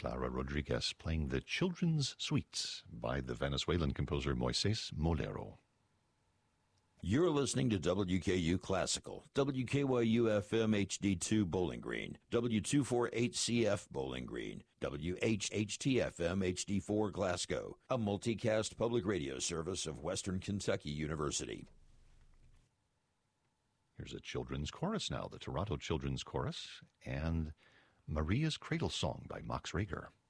Clara Rodriguez playing the Children's Suites by the Venezuelan composer Moises Molero. You're listening to WKU Classical, WKYU-FM HD2 Bowling Green, W248CF Bowling Green, WHHT-FM HD4 Glasgow, a multicast public radio service of Western Kentucky University. Here's a children's chorus now, the Toronto Children's Chorus, and Maria's Cradle Song by Max Reger.